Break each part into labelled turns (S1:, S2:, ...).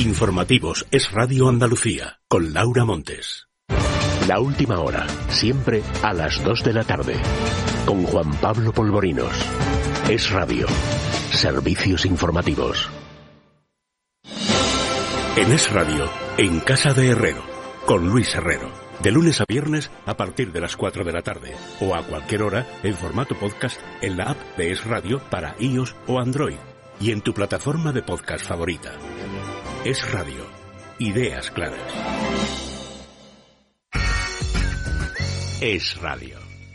S1: informativos Es Radio Andalucía, con Laura Montes.
S2: La última hora, siempre a las 2 de la tarde, con Juan Pablo Polvorinos. Es Radio. Servicios informativos.
S1: En Es Radio, en Casa de Herrero, con Luis Herrero. De lunes a viernes a partir de las 4 de la tarde o a cualquier hora en formato podcast en la app de Es Radio para iOS o Android y en tu plataforma de podcast favorita. Es Radio. Ideas claras. Es Radio.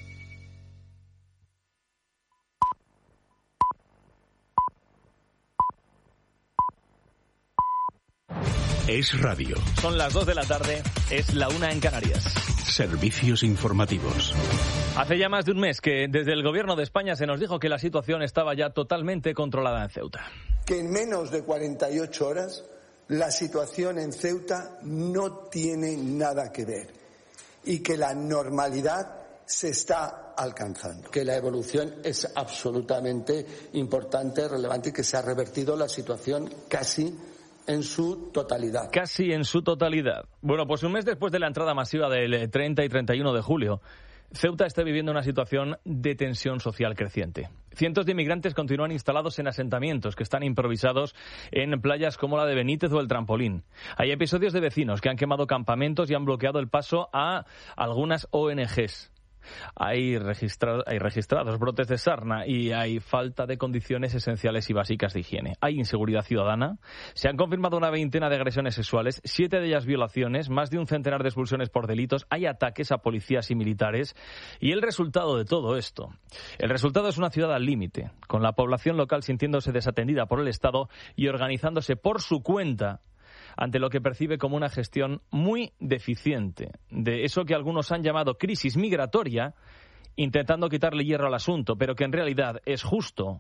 S1: Es Radio.
S3: Son las 2 de la tarde, es la 1 en Canarias.
S1: Servicios informativos.
S3: Hace ya más de un mes que desde el Gobierno de España se nos dijo que la situación estaba ya totalmente controlada en Ceuta.
S4: Que en menos de 48 horas la situación en Ceuta no tiene nada que ver y que la normalidad se está alcanzando.
S5: Que la evolución es absolutamente importante, relevante y que se ha revertido la situación casi en su totalidad.
S3: Casi en su totalidad. Bueno, pues un mes después de la entrada masiva del 30 y 31 de julio, Ceuta está viviendo una situación de tensión social creciente. Cientos de inmigrantes continúan instalados en asentamientos que están improvisados en playas como la de Benítez o el Trampolín. Hay episodios de vecinos que han quemado campamentos y han bloqueado el paso a algunas ONGs. Hay registrados brotes de sarna y hay falta de condiciones esenciales y básicas de higiene. Hay inseguridad ciudadana. Se han confirmado una veintena de agresiones sexuales, 7 de ellas violaciones, más de un centenar de expulsiones por delitos. Hay ataques a policías y militares. Y el resultado de todo esto, el resultado es una ciudad al límite, con la población local sintiéndose desatendida por el Estado y organizándose por su cuenta ante lo que percibe como una gestión muy deficiente de eso que algunos han llamado crisis migratoria, intentando quitarle hierro al asunto, pero que en realidad es justo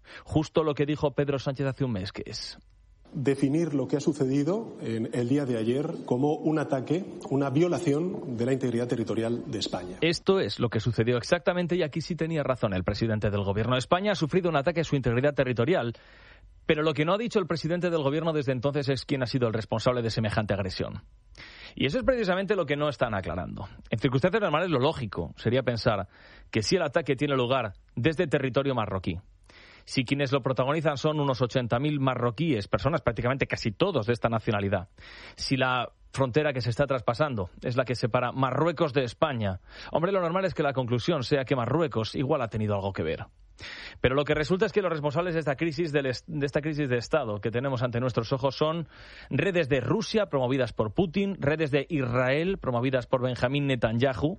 S3: lo que dijo Pedro Sánchez hace un mes, que es
S6: definir lo que ha sucedido en el día de ayer como un ataque, una violación de la integridad territorial de España.
S3: Esto es lo que sucedió exactamente y aquí sí tenía razón el presidente del Gobierno de España. Ha sufrido un ataque a su integridad territorial. Pero lo que no ha dicho el presidente del Gobierno desde entonces es quién ha sido el responsable de semejante agresión. Y eso es precisamente lo que no están aclarando. En circunstancias normales, lo lógico sería pensar que si el ataque tiene lugar desde territorio marroquí, si quienes lo protagonizan son unos 80.000 marroquíes, personas prácticamente casi todos de esta nacionalidad, si la frontera que se está traspasando es la que separa Marruecos de España, hombre, lo normal es que la conclusión sea que Marruecos igual ha tenido algo que ver. Pero lo que resulta es que los responsables de esta crisis de Estado que tenemos ante nuestros ojos son redes de Rusia promovidas por Putin, redes de Israel promovidas por Benjamín Netanyahu.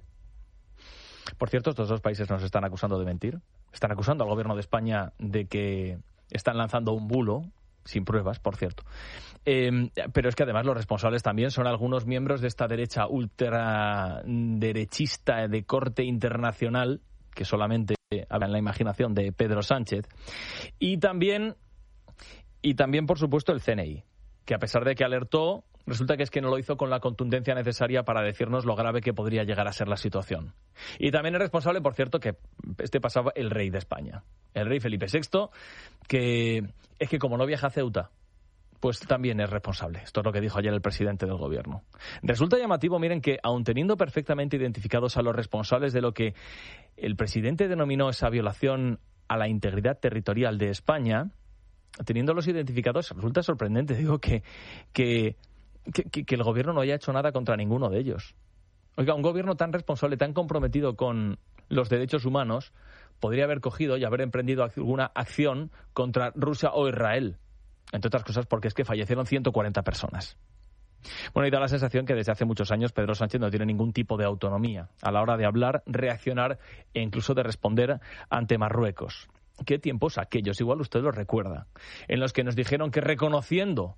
S3: Por cierto, estos dos países nos están acusando de mentir. Están acusando al Gobierno de España de que están lanzando un bulo, sin pruebas, por cierto. Pero es que además los responsables también son algunos miembros de esta derecha ultraderechista de corte internacional, que solamente habla en la imaginación de Pedro Sánchez, y también, por supuesto, el CNI, que a pesar de que alertó, resulta que es que no lo hizo con la contundencia necesaria para decirnos lo grave que podría llegar a ser la situación. Y también es responsable, por cierto, que pasaba el rey de España, el rey Felipe VI, que es que como no viaja a Ceuta, pues también es responsable. Esto es lo que dijo ayer el presidente del Gobierno. Resulta llamativo, miren, que aun teniendo perfectamente identificados a los responsables de lo que el presidente denominó esa violación a la integridad territorial de España, teniéndolos identificados, resulta sorprendente, digo, que el Gobierno no haya hecho nada contra ninguno de ellos. Oiga, un Gobierno tan responsable, tan comprometido con los derechos humanos, podría haber cogido y haber emprendido alguna acción contra Rusia o Israel. Entre otras cosas porque es que fallecieron 140 personas. Bueno, y da la sensación que desde hace muchos años Pedro Sánchez no tiene ningún tipo de autonomía a la hora de hablar, reaccionar e incluso de responder ante Marruecos. ¿Qué tiempos aquellos? Igual usted los recuerda. En los que nos dijeron que reconociendo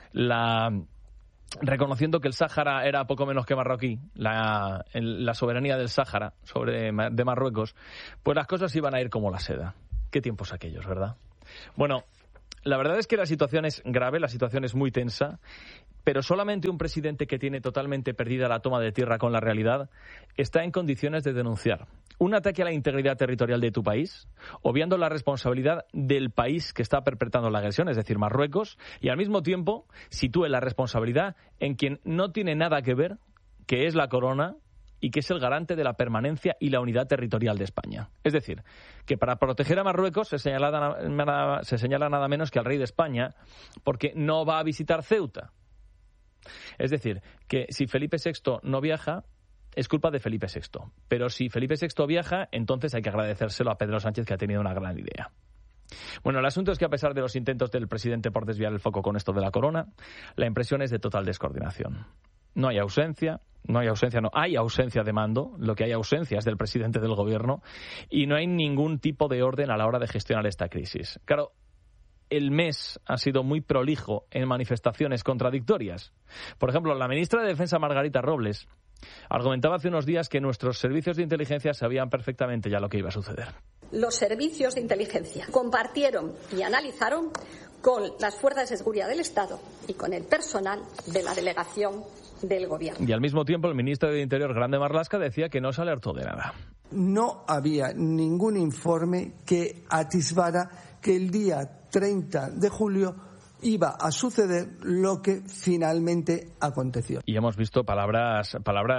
S3: que el Sáhara era poco menos que marroquí, la soberanía del Sáhara de Marruecos, pues las cosas iban a ir como la seda. Qué tiempos aquellos, ¿verdad? Bueno, la verdad es que la situación es grave, la situación es muy tensa, pero solamente un presidente que tiene totalmente perdida la toma de tierra con la realidad está en condiciones de denunciar un ataque a la integridad territorial de tu país, obviando la responsabilidad del país que está perpetrando la agresión, es decir, Marruecos, y al mismo tiempo sitúe la responsabilidad en quien no tiene nada que ver, que es la corona y que es el garante de la permanencia y la unidad territorial de España. Es decir, que para proteger a Marruecos se señala nada menos que al rey de España, porque no va a visitar Ceuta. Es decir, que si Felipe VI no viaja, es culpa de Felipe VI. Pero si Felipe VI viaja, entonces hay que agradecérselo a Pedro Sánchez, que ha tenido una gran idea. Bueno, el asunto es que a pesar de los intentos del presidente por desviar el foco con esto de la corona, la impresión es de total descoordinación. No hay ausencia de mando, lo que hay ausencia es del presidente del gobierno y no hay ningún tipo de orden a la hora de gestionar esta crisis. Claro, el mes ha sido muy prolijo en manifestaciones contradictorias. Por ejemplo, la ministra de Defensa, Margarita Robles, argumentaba hace unos días que nuestros servicios de inteligencia sabían perfectamente ya lo que iba a suceder.
S7: Los servicios de inteligencia compartieron y analizaron con las fuerzas de seguridad del Estado y con el personal de la delegación del Gobierno.
S3: Y al mismo tiempo el ministro de Interior, Grande Marlaska, decía que no se alertó de nada.
S4: No había ningún informe que atisbara que el día 30 de julio iba a suceder lo que finalmente aconteció.
S3: Y hemos visto palabras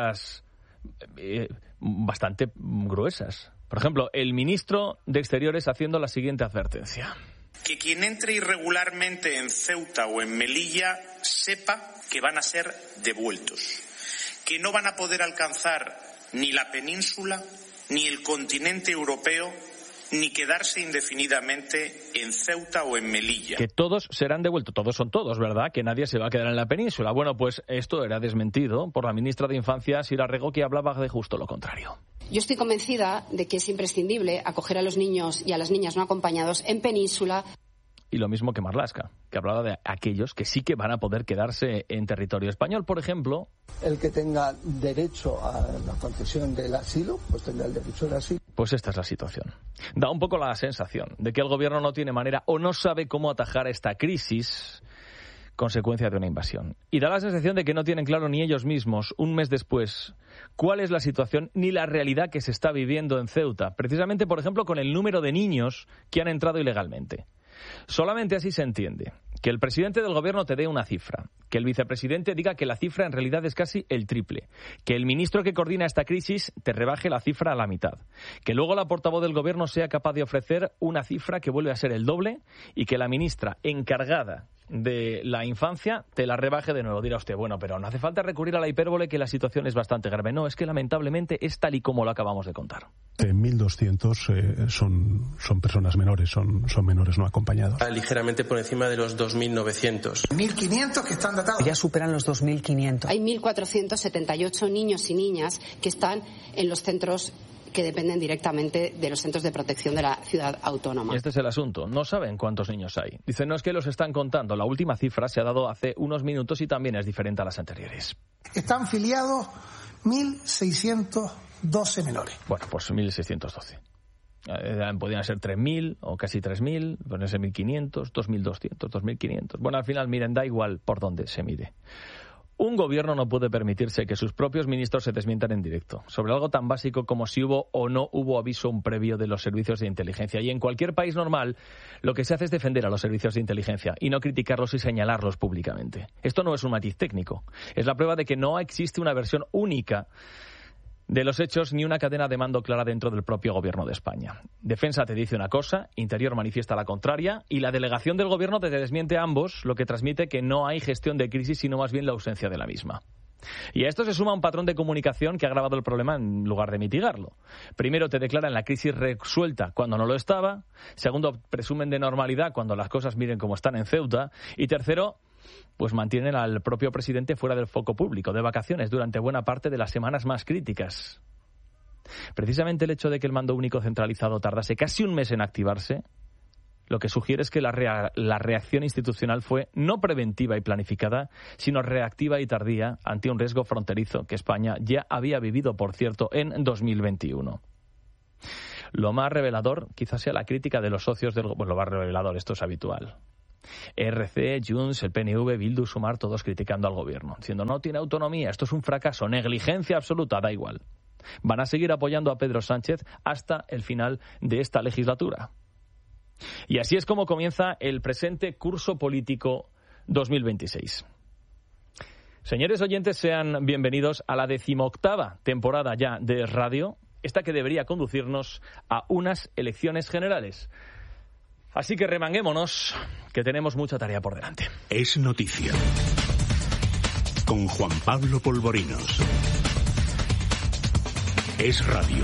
S3: bastante gruesas. Por ejemplo, el ministro de Exteriores haciendo la siguiente advertencia.
S8: Que quien entre irregularmente en Ceuta o en Melilla sepa que van a ser devueltos, que no van a poder alcanzar ni la península ni el continente europeo, ni quedarse indefinidamente en Ceuta o en Melilla.
S3: Que todos serán devueltos, todos son todos, ¿verdad? Que nadie se va a quedar en la península. Bueno, pues esto era desmentido por la ministra de Infancia, Sira Rego, que hablaba de justo lo contrario.
S9: Yo estoy convencida de que es imprescindible acoger a los niños y a las niñas no acompañados en península.
S3: Y lo mismo que Marlaska, que hablaba de aquellos que sí que van a poder quedarse en territorio español. Por ejemplo,
S4: el que tenga derecho a la concesión del asilo, pues tendrá el derecho al asilo.
S3: Pues esta es la situación. Da un poco la sensación de que el gobierno no tiene manera o no sabe cómo atajar esta crisis consecuencia de una invasión. Y da la sensación de que no tienen claro ni ellos mismos, un mes después, cuál es la situación ni la realidad que se está viviendo en Ceuta. Precisamente, por ejemplo, con el número de niños que han entrado ilegalmente. Solamente así se entiende que el presidente del gobierno te dé una cifra, que el vicepresidente diga que la cifra en realidad es casi el triple, que el ministro que coordina esta crisis te rebaje la cifra a la mitad, que luego la portavoz del gobierno sea capaz de ofrecer una cifra que vuelve a ser el doble y que la ministra encargada de la infancia te la rebaje de nuevo. Dirá usted, bueno, pero no hace falta recurrir a la hipérbole, que la situación es bastante grave. No, es que lamentablemente es tal y como lo acabamos de contar.
S6: 1.200 son personas menores, son menores no acompañados.
S10: Ligeramente por encima de los 2.900.
S11: 1.500 que están datados. Ya superan los 2.500.
S9: Hay 1.478 niños y niñas que están en los centros que dependen directamente de los centros de protección de la ciudad autónoma.
S3: Este es el asunto. No saben cuántos niños hay. Dicen, no, es que los están contando. La última cifra se ha dado hace unos minutos y también es diferente a las anteriores.
S11: Están filiados 1.612 menores.
S3: Bueno, pues 1.612. Podrían ser 3.000 o casi 3.000, pueden ser 1.500, 2.200, 2.500. Bueno, al final, miren, da igual por dónde se mire. Un gobierno no puede permitirse que sus propios ministros se desmientan en directo sobre algo tan básico como si hubo o no hubo aviso previo de los servicios de inteligencia. Y en cualquier país normal, lo que se hace es defender a los servicios de inteligencia y no criticarlos y señalarlos públicamente. Esto no es un matiz técnico. Es la prueba de que no existe una versión única de los hechos ni una cadena de mando clara dentro del propio gobierno de España. Defensa te dice una cosa, Interior manifiesta la contraria y la delegación del gobierno te desmiente a ambos, lo que transmite que no hay gestión de crisis, sino más bien la ausencia de la misma. Y a esto se suma un patrón de comunicación que ha agravado el problema en lugar de mitigarlo. Primero, te declaran la crisis resuelta cuando no lo estaba. Segundo, presumen de normalidad cuando las cosas miren como están en Ceuta. Y tercero, pues mantienen al propio presidente fuera del foco público, de vacaciones durante buena parte de las semanas más críticas. Precisamente el hecho de que el mando único centralizado tardase casi un mes en activarse, lo que sugiere es que la reacción institucional fue no preventiva y planificada, sino reactiva y tardía ante un riesgo fronterizo que España ya había vivido, por cierto, en 2021. Lo más revelador quizás sea la crítica de los socios del... Bueno, lo más revelador, esto es habitual. RC, Junts, el PNV, Bildu, Sumar, todos criticando al gobierno, diciendo no tiene autonomía, esto es un fracaso, negligencia absoluta, da igual. Van a seguir apoyando a Pedro Sánchez hasta el final de esta legislatura. Y así es como comienza el presente curso político 2026. Señores oyentes, sean bienvenidos a la 18ª temporada ya de Es Radio, esta que debería conducirnos a unas elecciones generales. Así que remanguémonos, que tenemos mucha tarea por delante.
S1: Es noticia. Con Juan Pablo Polvorinos. Es Radio.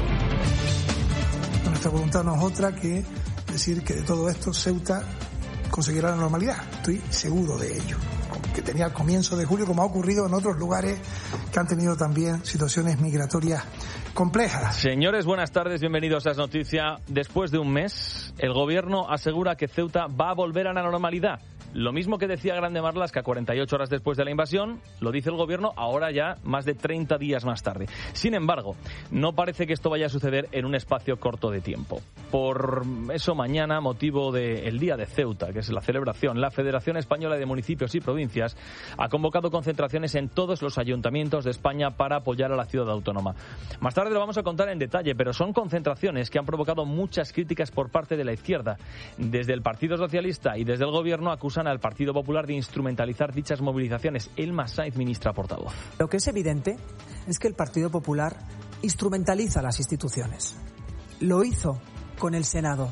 S11: Nuestra voluntad no es otra que decir que de todo esto Ceuta conseguirá la normalidad. Estoy seguro de ello. Que tenía al comienzo de julio, como ha ocurrido en otros lugares que han tenido también situaciones migratorias complejas.
S3: Señores, buenas tardes, bienvenidos a Es Noticia. Después de un mes, el gobierno asegura que Ceuta va a volver a la normalidad. Lo mismo que decía Grande Marlaska 48 horas después de la invasión, lo dice el gobierno ahora ya más de 30 días más tarde. Sin embargo, no parece que esto vaya a suceder en un espacio corto de tiempo. Por eso mañana, motivo del Día de Ceuta, que es la celebración, la Federación Española de Municipios y Provincias ha convocado concentraciones en todos los ayuntamientos de España para apoyar a la ciudad autónoma. Más tarde lo vamos a contar en detalle, pero son concentraciones que han provocado muchas críticas por parte de la izquierda. Desde el Partido Socialista y desde el gobierno acusan al Partido Popular de instrumentalizar dichas movilizaciones. Elma Sainz, ministra portavoz.
S12: Lo que es evidente es que el Partido Popular instrumentaliza las instituciones. Lo hizo con el Senado.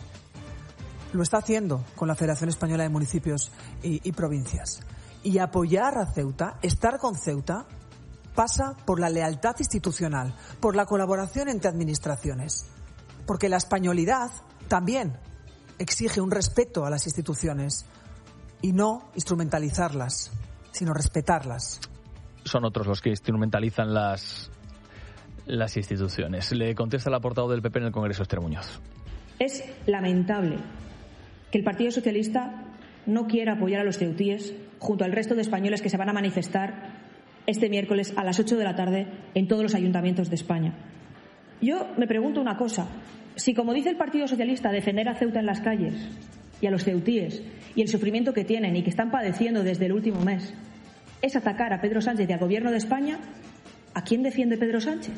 S12: Lo está haciendo con la Federación Española de Municipios y Provincias. Y apoyar a Ceuta, estar con Ceuta, pasa por la lealtad institucional, por la colaboración entre administraciones. Porque la españolidad también exige un respeto a las instituciones. Y no instrumentalizarlas, sino respetarlas.
S3: Son otros los que instrumentalizan las instituciones. Le contesta la portavoz del PP en el Congreso, Esther Muñoz.
S13: Es lamentable que el Partido Socialista no quiera apoyar a los ceutíes junto al resto de españoles que se van a manifestar este miércoles a las 8 de la tarde en todos los ayuntamientos de España. Yo me pregunto una cosa. Si, como dice el Partido Socialista, defender a Ceuta en las calles y a los ceutíes y el sufrimiento que tienen y que están padeciendo desde el último mes es atacar a Pedro Sánchez y al Gobierno de España, ¿a quién defiende Pedro Sánchez?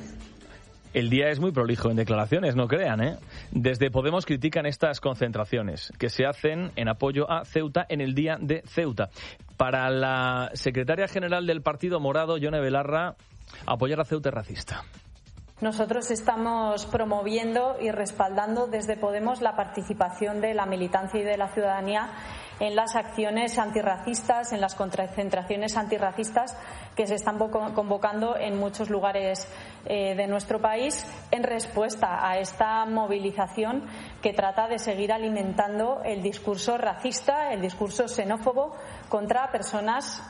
S3: El día es muy prolijo en declaraciones, no crean, ¿eh? Desde Podemos critican estas concentraciones que se hacen en apoyo a Ceuta en el Día de Ceuta. Para la secretaria general del Partido Morado, Yone Belarra, apoyar a Ceuta es racista.
S14: Nosotros estamos promoviendo y respaldando desde Podemos la participación de la militancia y de la ciudadanía en las acciones antirracistas, en las concentraciones antirracistas que se están convocando en muchos lugares de nuestro país en respuesta a esta movilización que trata de seguir alimentando el discurso racista, el discurso xenófobo contra personas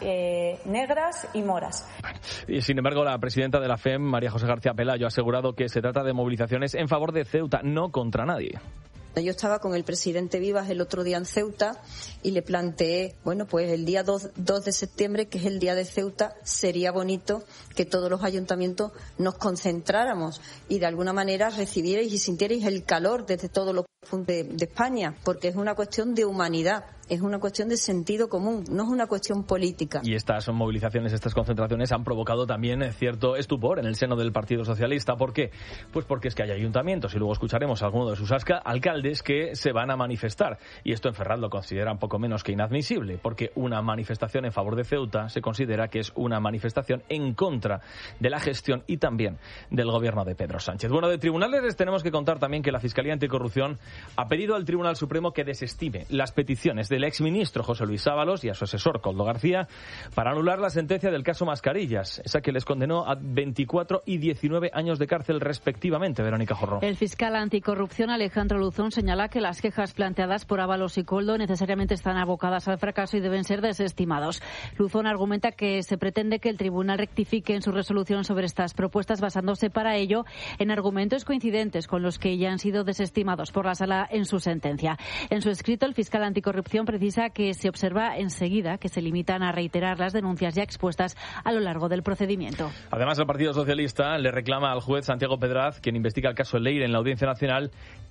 S14: negras y moras.
S3: Y sin embargo, la presidenta de la FEM, María José García Pelayo, ha asegurado que se trata de movilizaciones en favor de Ceuta, no contra nadie.
S15: Yo estaba con el presidente Vivas el otro día en Ceuta y le planteé, bueno, pues el día 2 de septiembre, que es el día de Ceuta, sería bonito que todos los ayuntamientos nos concentráramos y de alguna manera recibierais y sintierais el calor desde todos los puntos de España, porque es una cuestión de humanidad, es una cuestión de sentido común, no es una cuestión política.
S3: Y estas movilizaciones, estas concentraciones han provocado también cierto estupor en el seno del Partido Socialista. ¿Por qué? Pues porque es que hay ayuntamientos, y luego escucharemos a alguno de sus alcaldes que se van a manifestar. Y esto en Ferraz lo consideran poco menos que inadmisible, porque una manifestación en favor de Ceuta se considera que es una manifestación en contra de la gestión y también del gobierno de Pedro Sánchez. Bueno, de tribunales les tenemos que contar también que la Fiscalía Anticorrupción ha pedido al Tribunal Supremo que desestime las peticiones del exministro José Luis Ábalos y a su asesor Koldo García para anular la sentencia del caso Mascarillas, esa que les condenó a 24 y 19 años de cárcel respectivamente. Verónica Jorró.
S16: El fiscal anticorrupción Alejandro Luzón señala que las quejas planteadas por Ábalos y Koldo necesariamente están abocadas al fracaso y deben ser desestimados. Luzón argumenta que se pretende que el tribunal rectifique en su resolución sobre estas propuestas basándose para ello en argumentos coincidentes con los que ya han sido desestimados por la sala en su sentencia. En su escrito, el fiscal anticorrupción precisa que se observa enseguida que se limitan a reiterar las denuncias ya expuestas a lo largo del procedimiento.
S3: Además, el Partido Socialista le reclama al juez Santiago Pedraz, quien investiga el caso Leire en la Audiencia Nacional,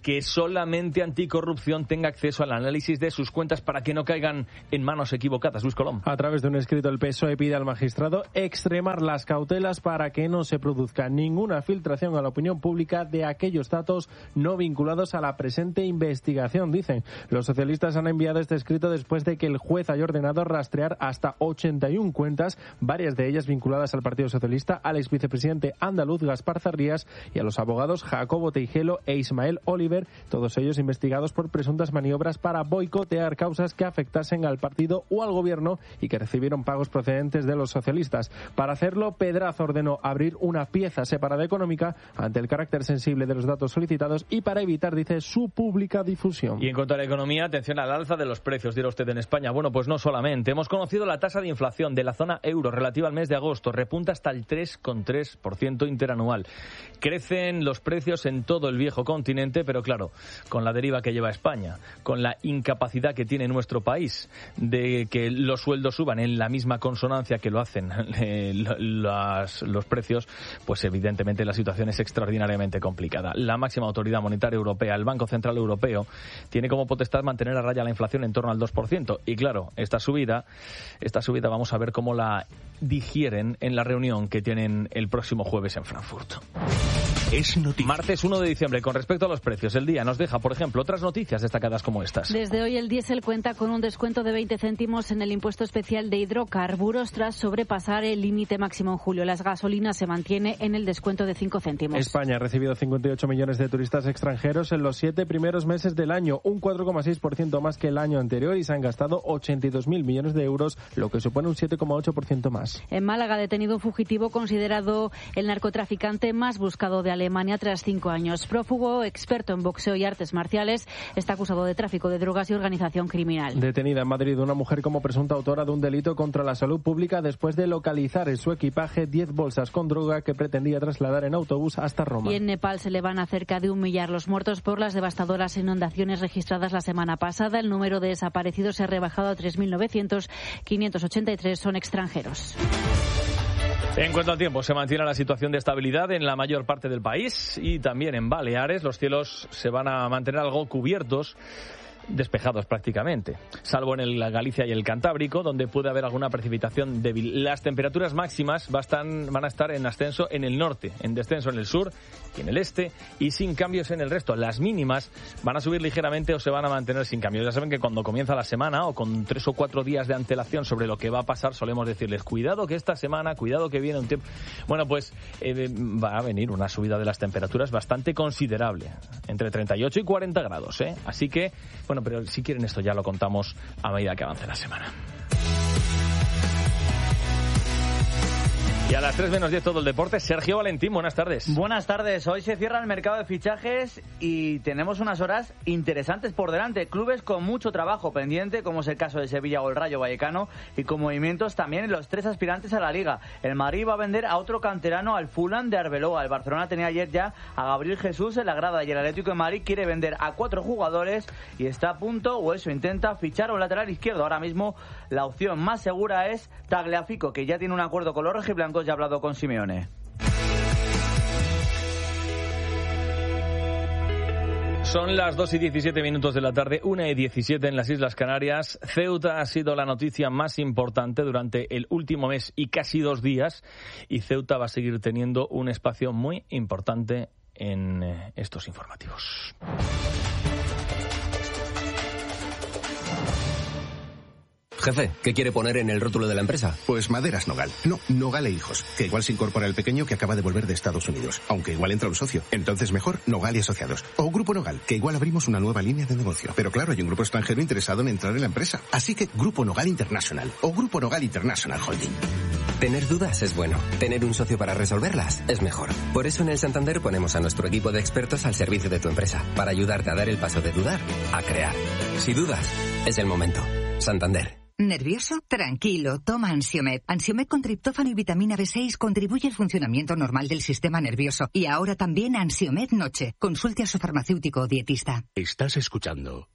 S3: que solamente Anticorrupción tenga acceso al análisis de sus cuentas para que no caigan en manos equivocadas. Luis Colom.
S17: A través de un escrito, el PSOE pide al magistrado extremar las cautelas para que no se produzca ninguna filtración a la opinión pública de aquellos datos no vinculados a la presente investigación, dicen. Los socialistas han enviado este escrito después de que el juez haya ordenado rastrear hasta 81 cuentas, varias de ellas vinculadas al Partido Socialista, al exvicepresidente andaluz Gaspar Zarrías y a los abogados Jacobo Teijelo e Ismael Oliver, todos ellos investigados por presuntas maniobras para boicotear causas que afectasen al partido o al gobierno y que recibieron pagos procedentes de los socialistas. Para hacerlo, Pedraza ordenó abrir una pieza separada económica ante el carácter sensible de los datos solicitados y para evitar, dice, su pública difusión.
S3: Y en cuanto a la economía, atención al alza de los precios, dirá usted en España. Bueno, pues no solamente. Hemos conocido la tasa de inflación de la zona euro relativa al mes de agosto. Repunta hasta el 3,3% interanual. Crecen los precios en todo el viejo continente, pero claro, con la deriva que lleva España, con la incapacidad que tiene nuestro país de que los sueldos suban en la misma consonancia que lo hacen los precios, pues evidentemente la situación es extraordinariamente complicada. La máxima autoridad monetaria europea, el Banco Central Europeo, tiene como potestad mantener a raya la inflación en torno al 2%. Y claro, esta subida vamos a ver cómo la digieren en la reunión que tienen el próximo jueves en Frankfurt.
S2: Es noticia.
S3: Martes 1 de diciembre. Con respecto a los precios, el día nos deja, por ejemplo, otras noticias destacadas como estas.
S16: Desde hoy el diésel cuenta con un descuento de 20 céntimos en el impuesto especial de hidrocarburos tras sobrepasar el límite máximo en julio. Las gasolinas se mantiene en el descuento de 5 céntimos.
S17: España ha recibido 58 millones de turistas extranjeros en los 7 primeros meses del año, un 4,6% más que el año anterior, y se han gastado 82.000 millones de euros, lo que supone un 7,8% más.
S16: En Málaga, detenido un fugitivo considerado el narcotraficante más buscado de Alemania tras 5 años. Prófugo, experto en boxeo y artes marciales, está acusado de tráfico de drogas y organización criminal.
S17: Detenida en Madrid una mujer como presunta autora de un delito contra la salud pública después de localizar en su equipaje 10 bolsas con droga que pretendía trasladar en autobús hasta Roma.
S16: Y en Nepal se le van a cerca de 1 millar los muertos por las devastadoras inundaciones registradas la semana pasada. El número de desaparecidos se ha rebajado a 3.900, 583 son extranjeros.
S3: En cuanto al tiempo, se mantiene la situación de estabilidad en la mayor parte del país y también en Baleares. Los cielos se van a mantener algo cubiertos, despejados prácticamente, salvo en la Galicia y el Cantábrico, donde puede haber alguna precipitación débil. Las temperaturas máximas van a estar en ascenso en el norte, en descenso en el sur y en el este, y sin cambios en el resto. Las mínimas van a subir ligeramente o se van a mantener sin cambios. Ya saben que cuando comienza la semana, o con 3 o 4 días de antelación sobre lo que va a pasar, solemos decirles, cuidado que esta semana, cuidado que viene un tiempo... Bueno, pues va a venir una subida de las temperaturas bastante considerable, entre 38 y 40 grados, ¿eh? Así que, bueno, pero si quieren esto ya lo contamos a medida que avance la semana. Y a las 3 menos 10 todo el deporte. Sergio Valentín, buenas tardes.
S18: Buenas tardes. Hoy se cierra el mercado de fichajes y tenemos unas horas interesantes por delante. Clubes con mucho trabajo pendiente, como es el caso de Sevilla o el Rayo Vallecano, y con movimientos también en los 3 aspirantes a la Liga. El Madrid va a vender a otro canterano, al Fulham de Arbeloa. El Barcelona tenía ayer ya a Gabriel Jesús en la grada, y el Atlético de Madrid quiere vender a 4 jugadores y está a punto, o eso intenta, fichar a un lateral izquierdo. Ahora mismo la opción más segura es Tagliafico, que ya tiene un acuerdo con los rojiblancos y ha hablado con Simeone.
S3: Son las 2:17 de la tarde, 1:17 en las Islas Canarias. Ceuta ha sido la noticia más importante durante el último mes y casi 2 días, y Ceuta va a seguir teniendo un espacio muy importante en estos informativos.
S19: Jefe, ¿qué quiere poner en el rótulo de la empresa?
S20: Pues Maderas Nogal. No, Nogal e Hijos. Que igual se incorpora el pequeño que acaba de volver de Estados Unidos. Aunque igual entra un socio. Entonces mejor Nogal y Asociados. O Grupo Nogal, que igual abrimos una nueva línea de negocio. Pero claro, hay un grupo extranjero interesado en entrar en la empresa. Así que Grupo Nogal International. O Grupo Nogal International Holding.
S19: Tener dudas es bueno. Tener un socio para resolverlas es mejor. Por eso en el Santander ponemos a nuestro equipo de expertos al servicio de tu empresa. Para ayudarte a dar el paso de dudar a crear. Si dudas, es el momento. Santander.
S21: ¿Nervioso? Tranquilo, toma Ansiomed. Ansiomed con triptófano y vitamina B6 contribuye al funcionamiento normal del sistema nervioso. Y ahora también Ansiomed Noche. Consulte a su farmacéutico o dietista.
S2: Estás escuchando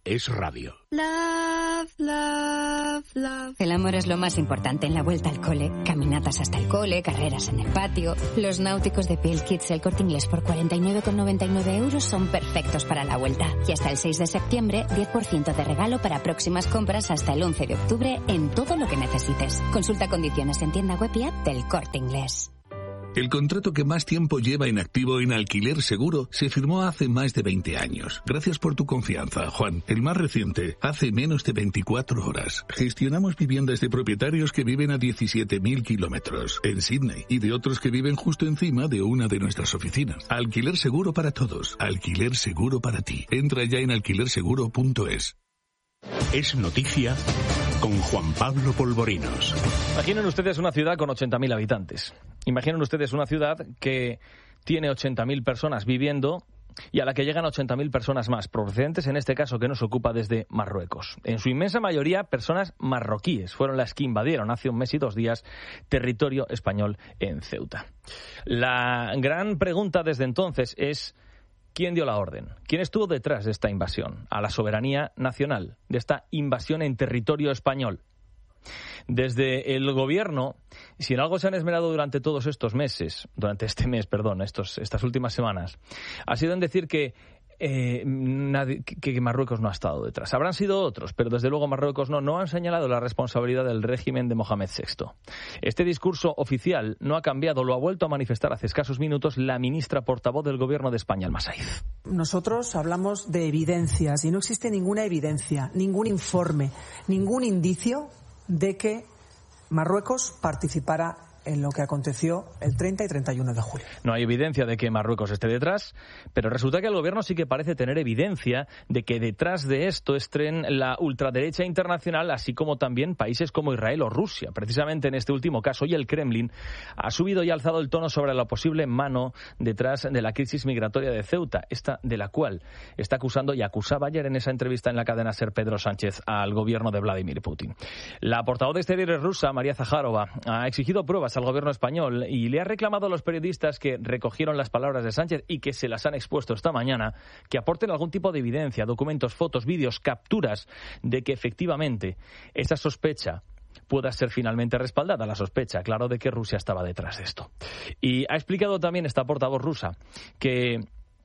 S1: Es Radio.
S21: Love, love, love. El amor es lo más importante en la vuelta al cole. Caminatas hasta el cole, carreras en el patio. Los náuticos de Piel Kids El Corte Inglés por 49,99 € son perfectos para la vuelta. Y hasta el 6 de septiembre, 10% de regalo para próximas compras hasta el 11 de octubre en todo lo que necesites. Consulta condiciones en tienda web y app del Corte Inglés.
S5: El contrato que más tiempo lleva en activo en Alquiler Seguro se firmó hace más de 20 años. Gracias por tu confianza, Juan. El más reciente, hace menos de 24 horas. Gestionamos viviendas de propietarios que viven a 17.000 kilómetros en Sydney y de otros que viven justo encima de una de nuestras oficinas. Alquiler Seguro para todos. Alquiler Seguro para ti. Entra ya en alquilerseguro.es.
S1: Es noticia con Juan Pablo Polvorinos.
S3: Imaginen ustedes una ciudad con 80.000 habitantes. Imaginen ustedes una ciudad que tiene 80.000 personas viviendo y a la que llegan 80.000 personas más, procedentes en este caso que nos ocupa desde Marruecos. En su inmensa mayoría, personas marroquíes fueron las que invadieron hace un mes y 2 días territorio español en Ceuta. La gran pregunta desde entonces es: ¿quién dio la orden? ¿Quién estuvo detrás de esta invasión? A la soberanía nacional, de esta invasión en territorio español. Desde el gobierno, si en algo se han esmerado durante todos estos meses, estas últimas semanas, ha sido en decir que Marruecos no ha estado detrás. Habrán sido otros, pero desde luego Marruecos no han señalado la responsabilidad del régimen de Mohamed VI. Este discurso oficial no ha cambiado, lo ha vuelto a manifestar hace escasos minutos la ministra portavoz del Gobierno de España, Alma Saíz.
S12: Nosotros hablamos de evidencias y no existe ninguna evidencia, ningún informe, ningún indicio de que Marruecos participara en lo que aconteció el 30 y 31 de julio.
S3: No hay evidencia de que Marruecos esté detrás, pero resulta que el gobierno sí que parece tener evidencia de que detrás de esto estén la ultraderecha internacional, así como también países como Israel o Rusia. Precisamente en este último caso, y el Kremlin ha subido y alzado el tono sobre la posible mano detrás de la crisis migratoria de Ceuta, esta de la cual está acusando y acusaba ayer en esa entrevista en la cadena SER Pedro Sánchez al gobierno de Vladimir Putin. La portavoz de Exteriores rusa, María Zaharova, ha exigido pruebas al gobierno español y le ha reclamado a los periodistas que recogieron las palabras de Sánchez y que se las han expuesto esta mañana que aporten algún tipo de evidencia, documentos, fotos, vídeos, capturas de que efectivamente esa sospecha pueda ser finalmente respaldada, la sospecha, claro, de que Rusia estaba detrás de esto. Y ha explicado también esta portavoz rusa que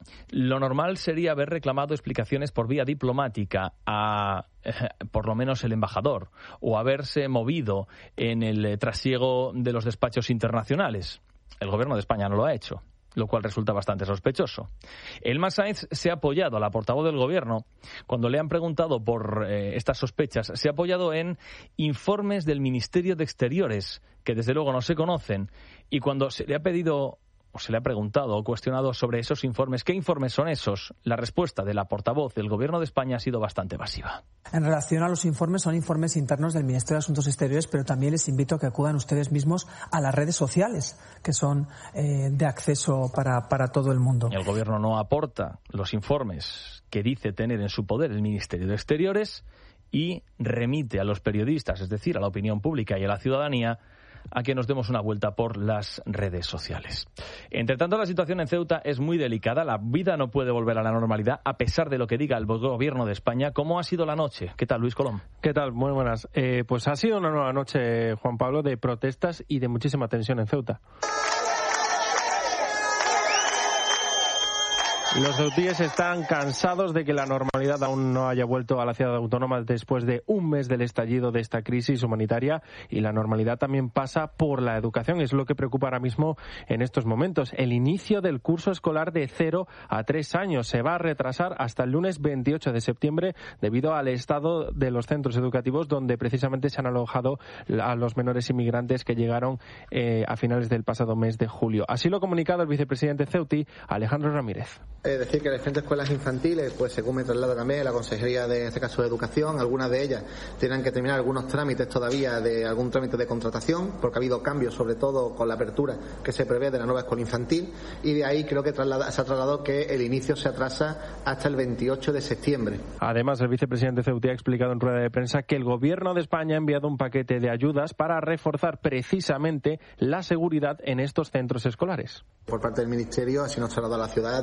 S3: lo normal sería haber reclamado explicaciones por vía diplomática a por lo menos el embajador, o haberse movido en el trasiego de los despachos internacionales. El gobierno de España no lo ha hecho, lo cual resulta bastante sospechoso. Elma Sainz se ha apoyado a la portavoz del gobierno cuando le han preguntado por estas sospechas. Se ha apoyado en informes del Ministerio de Exteriores, que desde luego no se conocen, y cuando se le ha pedido o se le ha preguntado o cuestionado sobre esos informes, ¿qué informes son esos?, la respuesta de la portavoz del Gobierno de España ha sido bastante evasiva.
S12: En relación a los informes, son informes internos del Ministerio de Asuntos Exteriores, pero también les invito a que acudan ustedes mismos a las redes sociales, que son de acceso para todo el mundo.
S3: El Gobierno no aporta los informes que dice tener en su poder el Ministerio de Exteriores y remite a los periodistas, es decir, a la opinión pública y a la ciudadanía, a que nos demos una vuelta por las redes sociales. Entre tanto, la situación en Ceuta es muy delicada. La vida no puede volver a la normalidad a pesar de lo que diga el gobierno de España. ¿Cómo ha sido la noche? ¿Qué tal, Luis Colom?
S17: ¿Qué tal? Muy buenas. Pues ha sido una nueva noche, Juan Pablo, de protestas y de muchísima tensión en Ceuta. Los ceutíes están cansados de que la normalidad aún no haya vuelto a la ciudad autónoma después de un mes del estallido de esta crisis humanitaria, y la normalidad también pasa por la educación. Es lo que preocupa ahora mismo en estos momentos. El inicio del curso escolar de 0 a 3 años se va a retrasar hasta el lunes 28 de septiembre debido al estado de los centros educativos donde precisamente se han alojado a los menores inmigrantes que llegaron a finales del pasado mes de julio. Así lo ha comunicado el vicepresidente ceutí, Alejandro Ramírez.
S22: Decir que las diferentes escuelas infantiles, pues según me traslada también la Consejería de, en este caso, de Educación, algunas de ellas tienen que terminar algunos trámites todavía de algún trámite de contratación, porque ha habido cambios, sobre todo con la apertura que se prevé de la nueva escuela infantil, y de ahí creo que se ha trasladado que el inicio se atrasa hasta el 28 de septiembre.
S17: Además, el vicepresidente ceutí ha explicado en rueda de prensa que el Gobierno de España ha enviado un paquete de ayudas para reforzar precisamente la seguridad en estos centros escolares.
S22: Por parte del Ministerio, así nos ha trasladado a la ciudad de que se aplica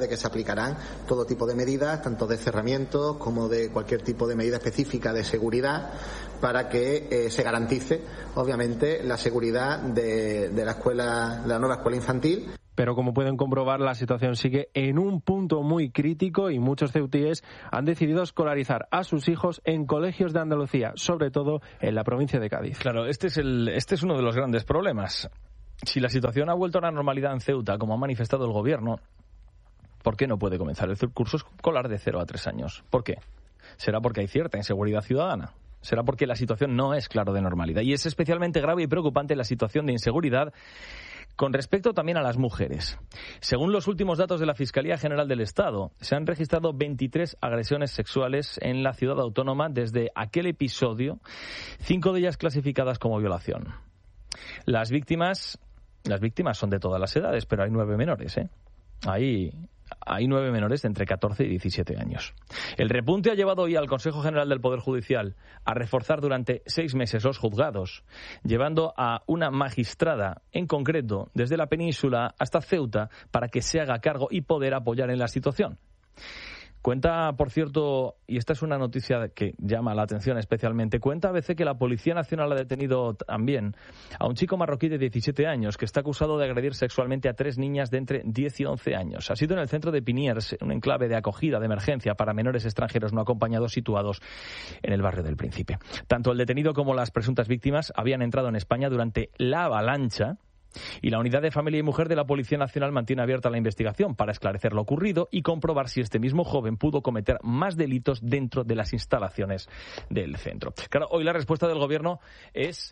S22: aplicarán todo tipo de medidas, tanto de cerramientos como de cualquier tipo de medida específica de seguridad, para que se garantice, obviamente, la seguridad de la nueva escuela infantil.
S17: Pero como pueden comprobar, la situación sigue en un punto muy crítico y muchos ceutíes han decidido escolarizar a sus hijos en colegios de Andalucía, sobre todo en la provincia de Cádiz.
S3: Claro, este es uno de los grandes problemas. Si la situación ha vuelto a la normalidad en Ceuta, como ha manifestado el gobierno, ¿por qué no puede comenzar el curso escolar de 0 a 3 años? ¿Por qué? ¿Será porque hay cierta inseguridad ciudadana? ¿Será porque la situación no es, claro, de normalidad? Y es especialmente grave y preocupante la situación de inseguridad con respecto también a las mujeres. Según los últimos datos de la Fiscalía General del Estado, se han registrado 23 agresiones sexuales en la ciudad autónoma desde aquel episodio, 5 de ellas clasificadas como violación. Las víctimas son de todas las edades, pero hay 9 menores, Hay 9 menores de entre 14 y 17 años. El repunte ha llevado hoy al Consejo General del Poder Judicial a reforzar durante 6 meses los juzgados, llevando a una magistrada en concreto desde la península hasta Ceuta para que se haga cargo y poder apoyar en la situación. Cuenta, por cierto, y esta es una noticia que llama la atención especialmente, cuenta ABC que la Policía Nacional ha detenido también a un chico marroquí de 17 años que está acusado de agredir sexualmente a 3 niñas de entre 10 y 11 años. Ha sido en el centro de Piniers, un enclave de acogida de emergencia para menores extranjeros no acompañados situados en el barrio del Príncipe. Tanto el detenido como las presuntas víctimas habían entrado en España durante la avalancha, y la Unidad de Familia y Mujer de la Policía Nacional mantiene abierta la investigación para esclarecer lo ocurrido y comprobar si este mismo joven pudo cometer más delitos dentro de las instalaciones del centro. Claro, hoy la respuesta del Gobierno es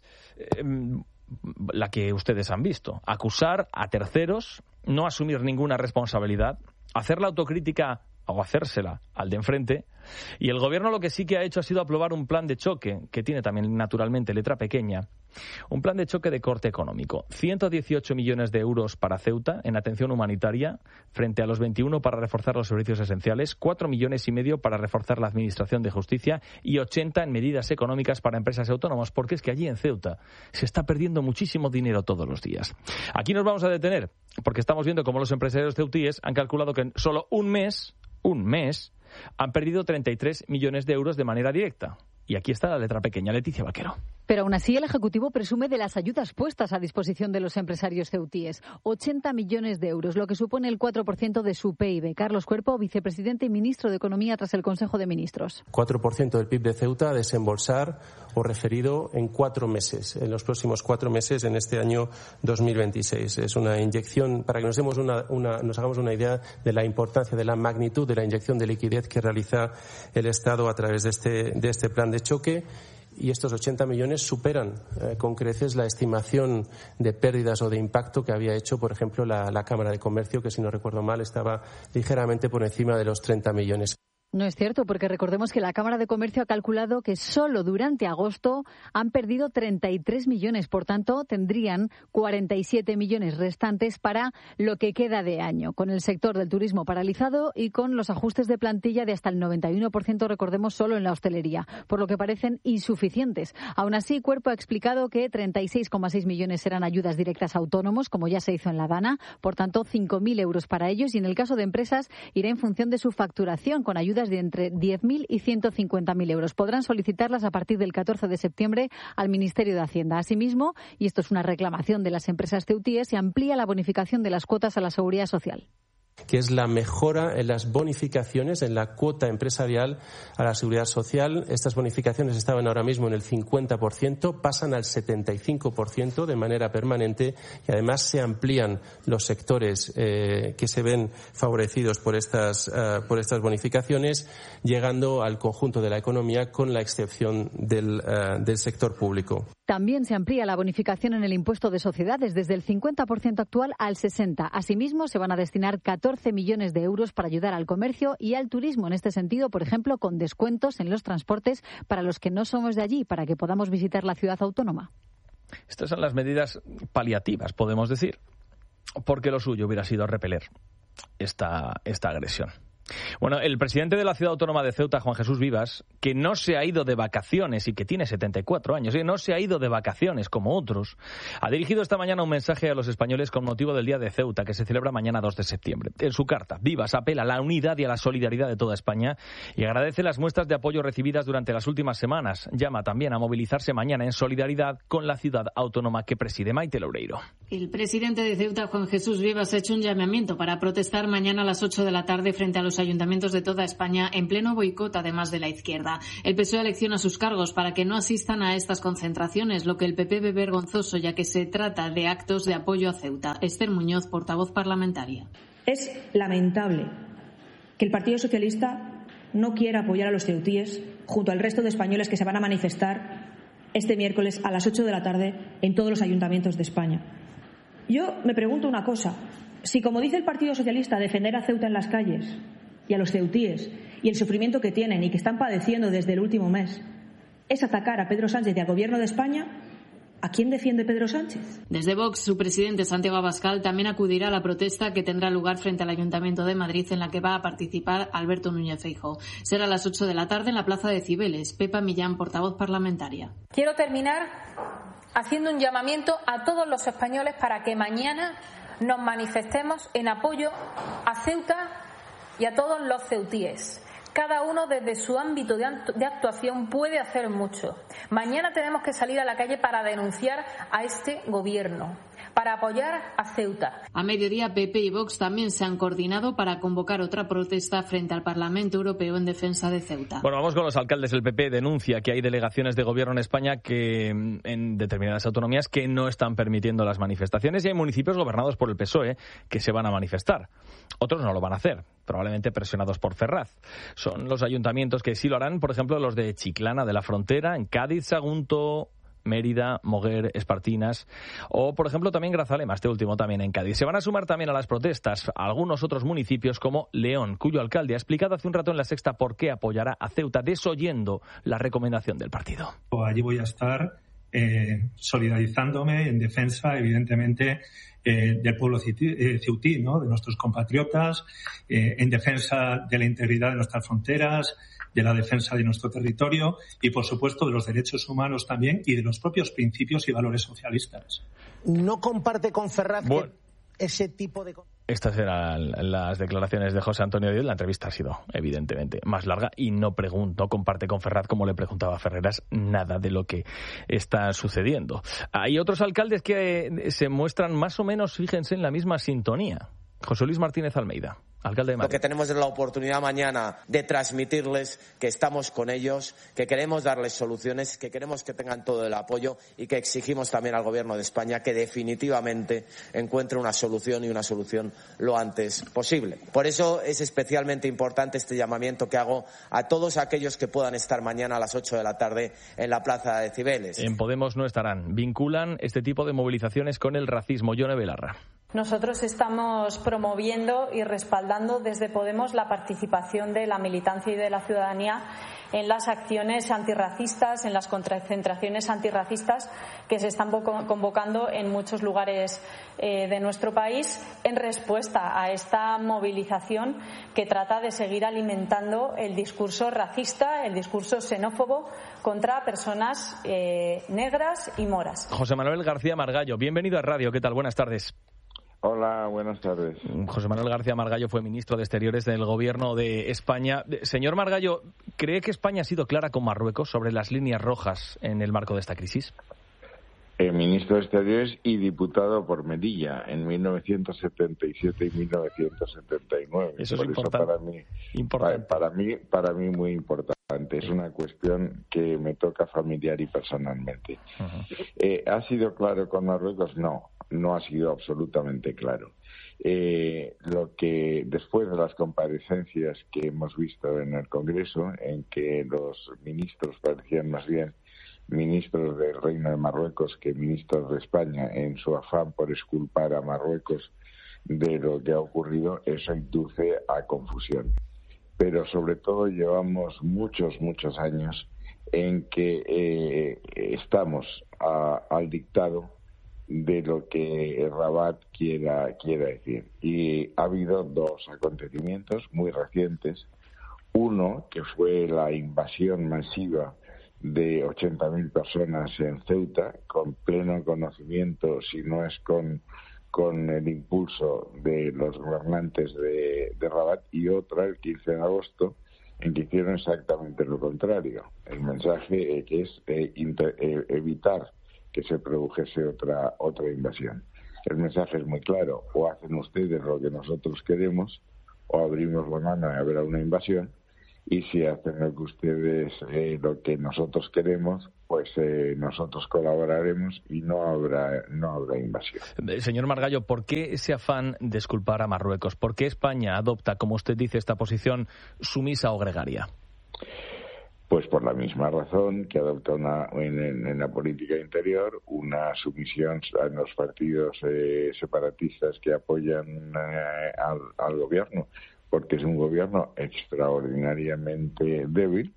S3: la que ustedes han visto: acusar a terceros, no asumir ninguna responsabilidad, hacer la autocrítica o hacérsela al de enfrente. Y el Gobierno lo que sí que ha hecho ha sido aprobar un plan de choque, que tiene también naturalmente letra pequeña, un plan de choque de corte económico. 118 millones de euros para Ceuta en atención humanitaria, frente a los 21 para reforzar los servicios esenciales, 4,5 millones para reforzar la administración de justicia y 80 en medidas económicas para empresas autónomas, porque es que allí en Ceuta se está perdiendo muchísimo dinero todos los días. Aquí nos vamos a detener, porque estamos viendo cómo los empresarios ceutíes han calculado que en solo un mes, han perdido 33 millones de euros de manera directa. Y aquí está la letra pequeña. Leticia Vaquero.
S16: Pero aún así el Ejecutivo presume de las ayudas puestas a disposición de los empresarios ceutíes. 80 millones de euros, lo que supone el 4% de su PIB. Carlos Cuerpo, vicepresidente y ministro de Economía tras el Consejo de Ministros.
S7: 4% del PIB de Ceuta a desembolsar o referido en 4 meses, en los próximos 4 meses en este año 2026. Es una inyección, para que nos hagamos una idea de la importancia, de la magnitud de la inyección de liquidez que realiza el Estado a través de este plan de choque. Y estos 80 millones superan con creces la estimación de pérdidas o de impacto que había hecho, por ejemplo, la Cámara de Comercio, que si no recuerdo mal estaba ligeramente por encima de los 30 millones.
S16: No es cierto, porque recordemos que la Cámara de Comercio ha calculado que solo durante agosto han perdido 33 millones. Por tanto, tendrían 47 millones restantes para lo que queda de año, con el sector del turismo paralizado y con los ajustes de plantilla de hasta el 91%, recordemos, solo en la hostelería, por lo que parecen insuficientes. Aún así, Cuerpo ha explicado que 36,6 millones serán ayudas directas a autónomos, como ya se hizo en La Habana, por tanto, 5.000 euros para ellos, y en el caso de empresas irá en función de su facturación, con ayudas de entre 10.000 y 150.000 euros. Podrán solicitarlas a partir del 14 de septiembre al Ministerio de Hacienda. Asimismo, y esto es una reclamación de las empresas ceutíes, se amplía la bonificación de las cuotas a la Seguridad Social,
S7: que es la mejora en las bonificaciones, en la cuota empresarial a la Seguridad Social. Estas bonificaciones estaban ahora mismo en el 50%, pasan al 75% de manera permanente, y además se amplían los sectores que se ven favorecidos por estas bonificaciones, llegando al conjunto de la economía, con la excepción del sector público.
S16: También se amplía la bonificación en el impuesto de sociedades desde el 50% actual al 60%. Asimismo, se van a destinar 14 millones de euros para ayudar al comercio y al turismo. En este sentido, por ejemplo, con descuentos en los transportes para los que no somos de allí, para que podamos visitar la ciudad autónoma.
S3: Estas son las medidas paliativas, podemos decir, porque lo suyo hubiera sido repeler esta agresión. Bueno, el presidente de la Ciudad Autónoma de Ceuta, Juan Jesús Vivas, que no se ha ido de vacaciones y que tiene 74 años, no se ha ido de vacaciones como otros, ha dirigido esta mañana un mensaje a los españoles con motivo del Día de Ceuta, que se celebra mañana 2 de septiembre. En su carta, Vivas apela a la unidad y a la solidaridad de toda España y agradece las muestras de apoyo recibidas durante las últimas semanas. Llama también a movilizarse mañana en solidaridad con la ciudad autónoma que preside. Maite Loureiro.
S4: El presidente de Ceuta, Juan Jesús Vivas, ha hecho un llamamiento para protestar mañana a las 8 de la tarde frente a los ayuntamientos de toda España en pleno boicot, además de la izquierda. El PSOE elecciona sus cargos para que no asistan a estas concentraciones, lo que el PP ve vergonzoso, ya que se trata de actos de apoyo a Ceuta. Esther Muñoz, portavoz parlamentaria.
S13: Es lamentable que el Partido Socialista no quiera apoyar a los ceutíes junto al resto de españoles que se van a manifestar este miércoles a las 8 de la tarde en todos los ayuntamientos de España. Yo me pregunto una cosa. Si, como dice el Partido Socialista, defender a Ceuta en las calles y a los ceutíes y el sufrimiento que tienen y que están padeciendo desde el último mes es atacar a Pedro Sánchez y al Gobierno de España, ¿a quién defiende Pedro Sánchez?
S4: Desde Vox, su presidente Santiago Abascal también acudirá a la protesta que tendrá lugar frente al Ayuntamiento de Madrid, en la que va a participar Alberto Núñez Feijóo. Será a las 8 de la tarde en la Plaza de Cibeles. Pepa Millán, portavoz parlamentaria.
S8: Quiero terminar haciendo un llamamiento a todos los españoles para que mañana nos manifestemos en apoyo a Ceuta y a todos los ceutíes. Cada uno desde su ámbito de actuación puede hacer mucho. Mañana tenemos que salir a la calle para denunciar a este gobierno, para apoyar a Ceuta.
S4: A mediodía, PP y Vox también se han coordinado para convocar otra protesta frente al Parlamento Europeo en defensa de Ceuta.
S3: Bueno, vamos con los alcaldes. El PP denuncia que hay delegaciones de gobierno en España que en determinadas autonomías que no están permitiendo las manifestaciones, y hay municipios gobernados por el PSOE que se van a manifestar. Otros no lo van a hacer, probablemente presionados por Ferraz. Son los ayuntamientos que sí lo harán, por ejemplo, los de Chiclana de la Frontera, en Cádiz, Sagunto, Mérida, Moguer, Espartinas o, por ejemplo, también Grazalema, este último también en Cádiz. Se van a sumar también a las protestas algunos otros municipios como León, cuyo alcalde ha explicado hace un rato en La Sexta por qué apoyará a Ceuta, desoyendo la recomendación del partido.
S23: Allí voy a estar solidarizándome en defensa, evidentemente, del pueblo ceutí, ¿no?, de nuestros compatriotas, en defensa de la integridad de nuestras fronteras, de la defensa de nuestro territorio y, por supuesto, de los derechos humanos también y de los propios principios y valores socialistas.
S24: ¿No comparte con Ferraz ese tipo de...
S3: Estas eran las declaraciones de José Antonio Díaz. La entrevista ha sido, evidentemente, más larga y no comparte con Ferraz, como le preguntaba a Ferreras, nada de lo que está sucediendo. Hay otros alcaldes que se muestran más o menos, fíjense, en la misma sintonía. José Luis Martínez Almeida, alcalde de Madrid.
S25: Lo que tenemos es la oportunidad mañana de transmitirles que estamos con ellos, que queremos darles soluciones, que queremos que tengan todo el apoyo y que exigimos también al Gobierno de España que definitivamente encuentre una solución y una solución lo antes posible. Por eso es especialmente importante este llamamiento que hago a todos aquellos que puedan estar mañana a las 8 de la tarde en la Plaza de Cibeles.
S3: En Podemos no estarán. Vinculan este tipo de movilizaciones con el racismo. Yone Belarra.
S14: Nosotros estamos promoviendo y respaldando desde Podemos la participación de la militancia y de la ciudadanía en las acciones antirracistas, en las concentraciones antirracistas que se están convocando en muchos lugares de nuestro país en respuesta a esta movilización que trata de seguir alimentando el discurso racista, el discurso xenófobo contra personas negras y moras.
S3: José Manuel García Margallo, bienvenido a Radio. ¿Qué tal? Buenas tardes.
S26: Hola, buenas tardes.
S3: José Manuel García Margallo fue ministro de Exteriores del Gobierno de España. Señor Margallo, ¿cree que España ha sido clara con Marruecos sobre las líneas rojas en el marco de esta crisis?
S26: Ministro de Exteriores y diputado por Melilla en 1977 y 1979.
S3: Eso es
S26: por
S3: importante.
S26: Eso para mí muy importante. Es una cuestión que me toca familiar y personalmente. Uh-huh. ¿Ha sido claro con Marruecos? No ha sido absolutamente claro. Lo que después de las comparecencias que hemos visto en el Congreso, en que los ministros parecían más bien ministros del Reino de Marruecos que ministros de España, en su afán por exculpar a Marruecos de lo que ha ocurrido, eso induce a confusión. Pero sobre todo llevamos muchos años en que estamos al dictado de lo que Rabat quiera decir. Y ha habido dos acontecimientos muy recientes. Uno, que fue la invasión masiva de 80.000 personas en Ceuta, con pleno conocimiento, si no es con el impulso de los gobernantes de Rabat, y otra, el 15 de agosto, en que hicieron exactamente lo contrario. El mensaje que es evitar que se produjese otra invasión. El mensaje es muy claro: o hacen ustedes lo que nosotros queremos, o abrimos la mano y habrá una invasión. Y si hacen lo que ustedes, lo que nosotros queremos, pues nosotros colaboraremos y no habrá invasión.
S3: Señor Margallo, ¿por qué ese afán de exculpar a Marruecos? ¿Por qué España adopta, como usted dice, esta posición sumisa o gregaria?
S26: Pues por la misma razón que adopta en la política interior una sumisión a los partidos separatistas que apoyan al gobierno, porque es un gobierno extraordinariamente débil.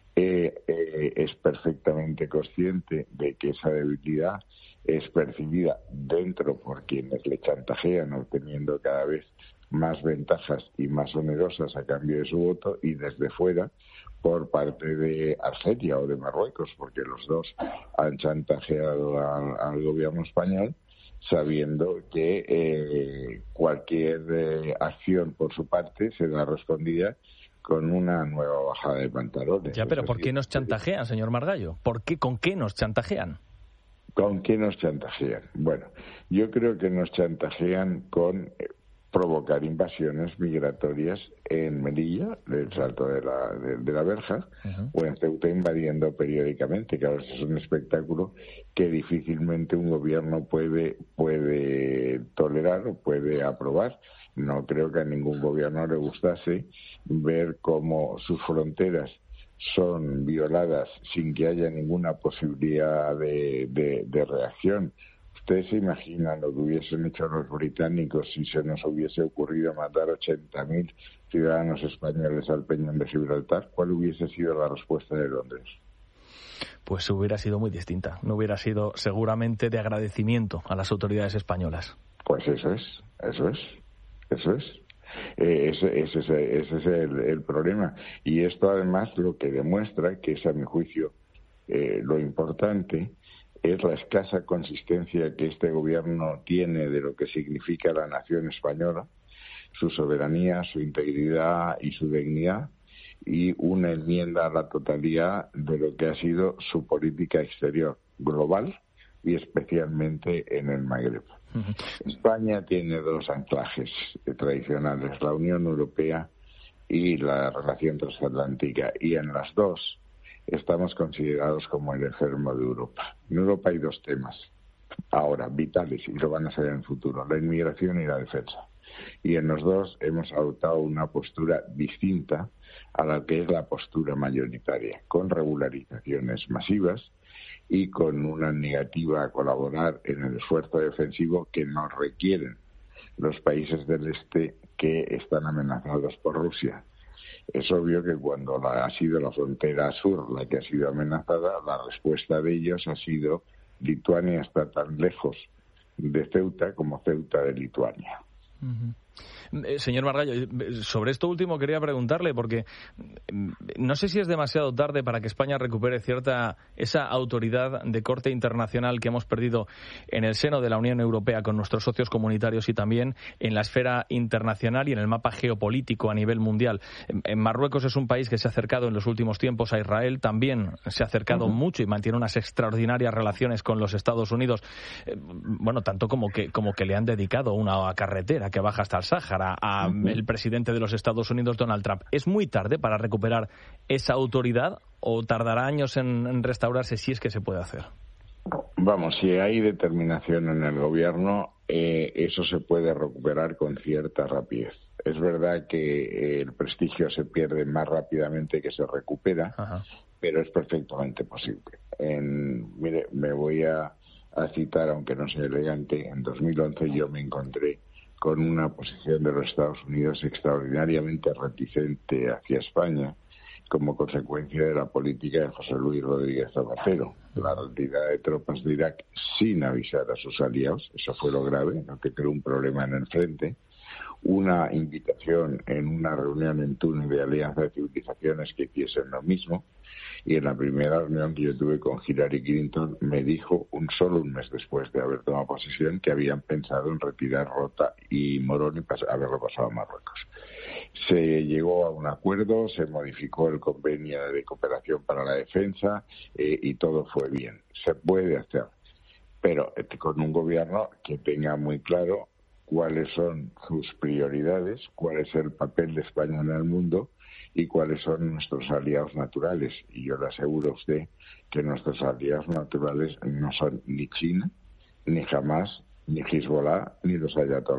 S26: Es perfectamente consciente de que esa debilidad es percibida dentro por quienes le chantajean, obteniendo cada vez más ventajas y más onerosas a cambio de su voto, y desde fuera por parte de Argelia o de Marruecos, porque los dos han chantajeado al gobierno español, sabiendo que cualquier acción por su parte será respondida con una nueva bajada de pantalones.
S3: Ya, pero ¿por qué nos chantajean, señor Margallo? ¿Con qué nos chantajean?
S26: ¿Con qué nos chantajean? Bueno, yo creo que nos chantajean con provocar invasiones migratorias en Melilla, el Salto de la Verja, o en Ceuta, invadiendo periódicamente. Claro, es un espectáculo que difícilmente un gobierno puede tolerar o puede aprobar. No creo que a ningún gobierno le gustase ver cómo sus fronteras son violadas sin que haya ninguna posibilidad de reacción. ¿Ustedes se imaginan lo que hubiesen hecho los británicos si se nos hubiese ocurrido matar 80.000 ciudadanos españoles al Peñón de Gibraltar? ¿Cuál hubiese sido la respuesta de Londres?
S3: Pues hubiera sido muy distinta. No hubiera sido seguramente de agradecimiento a las autoridades españolas.
S26: Pues eso es. Ese es el problema. Y esto además lo que demuestra, que es a mi juicio lo importante, es la escasa consistencia que este gobierno tiene de lo que significa la nación española, su soberanía, su integridad y su dignidad, y una enmienda a la totalidad de lo que ha sido su política exterior global y especialmente en el Magreb. España tiene dos anclajes tradicionales, la Unión Europea y la relación transatlántica, y en las dos estamos considerados como el enfermo de Europa. En Europa hay dos temas ahora vitales, y lo van a ser en el futuro: la inmigración y la defensa. Y en los dos hemos adoptado una postura distinta a la que es la postura mayoritaria, con regularizaciones masivas y con una negativa a colaborar en el esfuerzo defensivo que nos requieren los países del este que están amenazados por Rusia. Es obvio que cuando ha sido la frontera sur la que ha sido amenazada, la respuesta de ellos ha sido: Lituania está tan lejos de Ceuta como Ceuta de Lituania.
S3: Señor Margallo, sobre esto último quería preguntarle, porque no sé si es demasiado tarde para que España recupere esa autoridad de corte internacional que hemos perdido en el seno de la Unión Europea con nuestros socios comunitarios y también en la esfera internacional y en el mapa geopolítico a nivel mundial. En Marruecos es un país que se ha acercado en los últimos tiempos a Israel, también se ha acercado mucho y mantiene unas extraordinarias relaciones con los Estados Unidos, bueno, tanto como que le han dedicado una carretera que baja hasta el Sáhara el presidente de los Estados Unidos, Donald Trump. ¿Es muy tarde para recuperar esa autoridad o tardará años en restaurarse, si es que se puede hacer?
S26: Vamos, si hay determinación en el gobierno, eso se puede recuperar con cierta rapidez. Es verdad que el prestigio se pierde más rápidamente que se recupera, pero es perfectamente posible. Mire, me voy a citar, aunque no sea elegante. En 2011 yo me encontré con una posición de los Estados Unidos extraordinariamente reticente hacia España, como consecuencia de la política de José Luis Rodríguez Zapatero, la retirada de tropas de Irak sin avisar a sus aliados, eso fue lo grave, no que creó un problema en el frente, una invitación en una reunión en Túnez de Alianza de Civilizaciones que hiciesen lo mismo, y en la primera reunión que yo tuve con Hillary Clinton me dijo, solo un mes después de haber tomado posesión, que habían pensado en retirar Rota y Morón y haberlo pasado a Marruecos. Se llegó a un acuerdo, se modificó el convenio de cooperación para la defensa y todo fue bien. Se puede hacer, pero con un gobierno que tenga muy claro cuáles son sus prioridades, cuál es el papel de España en el mundo y cuáles son nuestros aliados naturales. Y yo le aseguro a usted que nuestros aliados naturales no son ni China, ni Hamas, ni Hezbollah, ni los ayatolás.